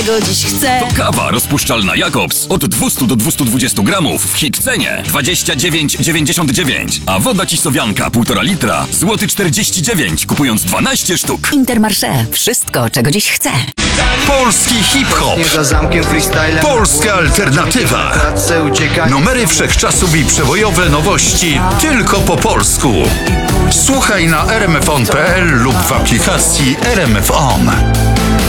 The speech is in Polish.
Czego dziś chcę? To kawa rozpuszczalna Jakobs od 200 do 220 gramów w hit cenie 29,99. A woda Cisowianka 1,5 litra złoty 49, kupując 12 sztuk. Intermarché. Wszystko, czego dziś chcę. Polski hip-hop. Polska alternatywa. Numery wszechczasów i przebojowe nowości tylko po polsku. Słuchaj na rmfon.pl lub w aplikacji RMF On.